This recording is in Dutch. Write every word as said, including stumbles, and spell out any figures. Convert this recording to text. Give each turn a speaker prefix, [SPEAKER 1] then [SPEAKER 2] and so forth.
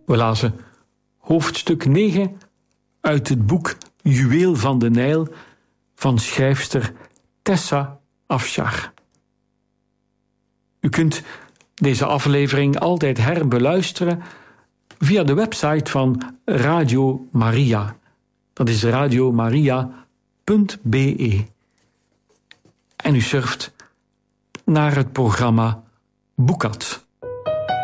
[SPEAKER 1] We lazen hoofdstuk negen uit het boek Juweel van de Nijl van schrijfster Tessa Afshar. U kunt deze aflevering altijd herbeluisteren via de website van Radio Maria. Dat is radiomaria punt b e. En u surft naar het programma Boekat.